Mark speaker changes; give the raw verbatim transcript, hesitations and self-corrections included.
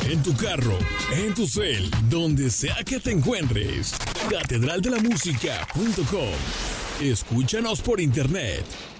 Speaker 1: en tu carro, en tu cel, donde sea que te encuentres. catedral de la música punto com. Escúchanos por internet